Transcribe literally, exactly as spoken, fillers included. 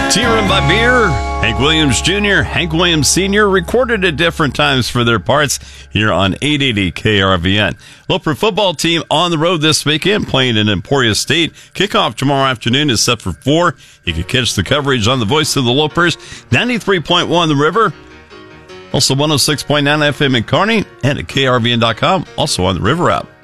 Tea Room by Beer, Hank Williams Junior, Hank Williams Senior recorded at different times for their parts here on eight eighty K R V N. Loper football team on the road this weekend playing in Emporia State. Kickoff tomorrow afternoon is set for four. You can catch the coverage on the Voice of the Lopers, ninety-three point one The River, also one oh six point nine F M in Kearney, and at K R V N dot com, also on the River app.